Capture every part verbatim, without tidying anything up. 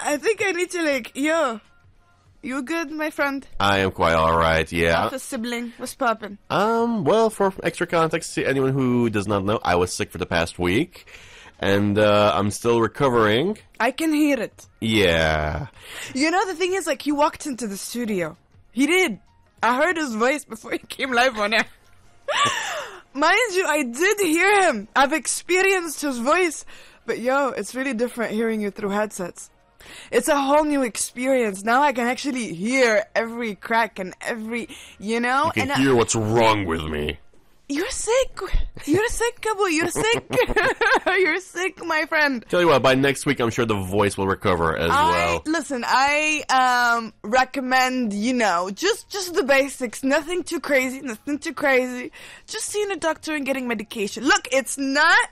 I think I need to, like, yo, you good, my friend? I am quite alright, yeah. Half a sibling. What's poppin'? Um, well, for extra context to anyone who does not know, I was sick for the past week, and uh, I'm still recovering. I can hear it. Yeah. You know, the thing is, like, he walked into the studio. He did. I heard his voice before he came live on air. Mind you, I did hear him. I've experienced his voice. But yo, it's really different hearing you through headsets. It's a whole new experience. Now I can actually hear every crack and every, you know? You can and hear I, what's wrong with me. You're sick. You're sick, Kabu. You're sick. You're sick, my friend. Tell you what, by next week, I'm sure the voice will recover as I, well. Listen, I um recommend, you know, just just the basics. Nothing too crazy. Nothing too crazy. Just seeing a doctor and getting medication. Look, it's not,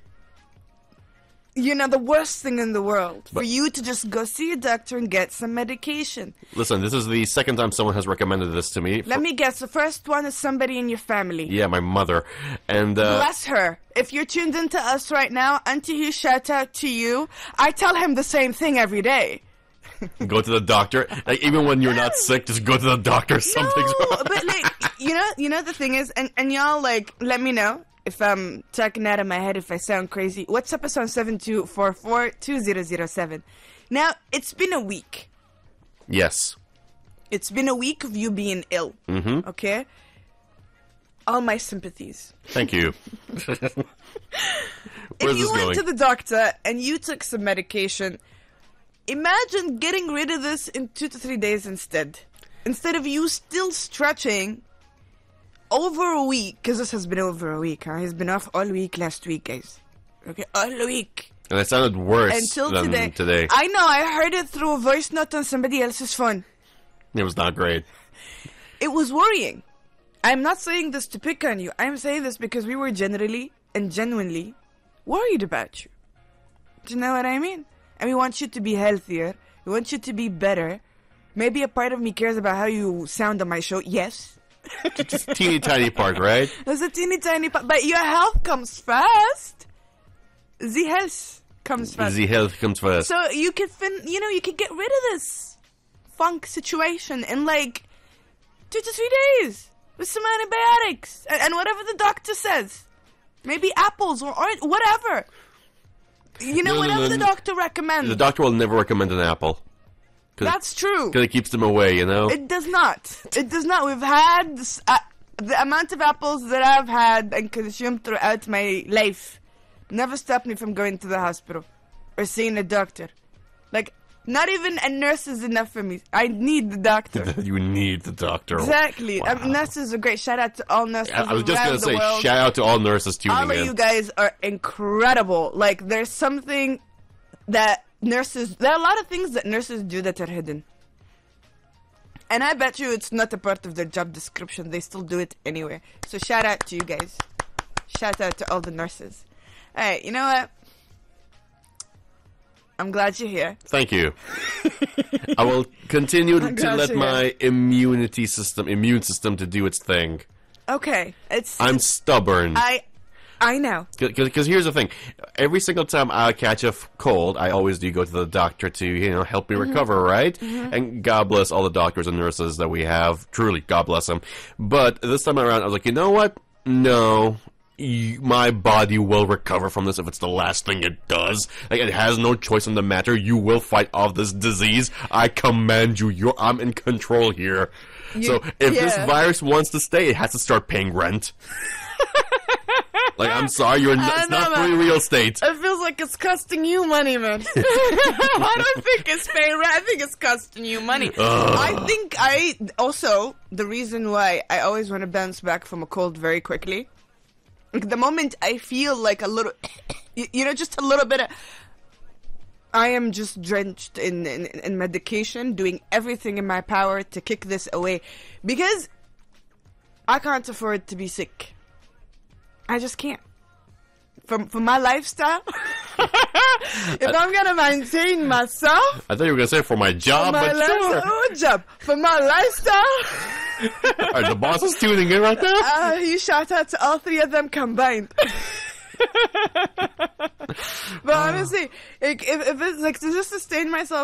you know, the worst thing in the world for But- you to just go see a doctor and get some medication. Listen, this is the second time someone has recommended this to me. Let me guess. The first one is somebody in your family. Yeah, my mother. And, uh... Bless her. If you're tuned into us right now, Auntie Hugh, shout out to you. I tell him the same thing every day. go to the doctor. Like, even when you're not sick, just go to the doctor. Something's No, wrong. but like, you know, you know the thing is, and, and y'all, like, let me know if I'm talking out of my head, if I sound crazy. WhatsApp us on seven two four four two zero zero seven. Now, it's been a week. Yes. It's been a week of you being ill. Mm-hmm. Okay? All my sympathies. Thank you. Where's If you this went going? to the doctor and you took some medication, imagine getting rid of this in two to three days instead. Instead of you still stretching over a week, because this has been over a week, huh? He's been off all week last week, guys. Okay, all week. And it sounded worse Until than today. today. I know, I heard it through a voice note on somebody else's phone. It was not great. It was worrying. I'm not saying this to pick on you. I'm saying this because we were generally and genuinely worried about you. Do you know what I mean? And we want you to be healthier. We want you to be better. Maybe a part of me cares about how you sound on my show. Yes. Just teeny tiny part, right? There's a teeny tiny part. But your health comes first. The health comes first. The health comes first. So you can, fin- you know, you can get rid of this funk situation in like two to three days with some antibiotics and, and whatever the doctor says. Maybe apples or orange, whatever. You know, No, no, whatever no, the no. doctor recommends. The doctor will never recommend an apple. Cause, That's true. Because it keeps them away, you know? It does not. It does not. We've had this, uh, the amount of apples that I've had and consumed throughout my life never stopped me from going to the hospital or seeing a doctor. Like, not even a nurse is enough for me. I need the doctor. You need the doctor. Exactly. Wow. Um, nurses are great. Shout out to all nurses I I was just around going to the say, world. shout out to all nurses tuning All of in. you guys are incredible. Like, there's something that nurses... There are a lot of things that nurses do that are hidden. And I bet you it's not a part of their job description. They still do it anyway. So shout out to you guys. Shout out to all the nurses. Alright, you know what? I'm glad you're here. Thank you. I will continue I'm to glad let you're my immunity system, immune system, to do its thing. Okay. It's... I'm it's, stubborn. I... I know. Because here's the thing. Every single time I catch a f- cold, I always do go to the doctor to, you know, help me Mm-hmm. recover, right? And God bless all the doctors and nurses that we have. Truly, God bless them. But this time around, I was like, you know what? No. Y- my body will recover from this if it's the last thing it does. Like, it has no choice in the matter. You will fight off this disease. I command you. You're, I'm in control here. so if this yeah. virus wants to stay, it has to start paying rent. Like, I'm sorry, you're n- I it's not know, free man. real estate. It feels like it's costing you money, man. I don't think it's paying rent. I think it's costing you money. I think I... Also, the reason why I always want to bounce back from a cold very quickly, like the moment I feel like a little... you, you know, just a little bit of... I am just drenched in, in, in medication, doing everything in my power to kick this away. Because I can't afford to be sick. I just can't. For, for my lifestyle, if I'm going to maintain myself... I thought you were going to say for my job, for my but lifestyle, sure. oh, job. For my lifestyle... All right, the boss is tuning in right now. Uh, you shout out to all three of them combined. But honestly, like, if, if it's like to just sustain myself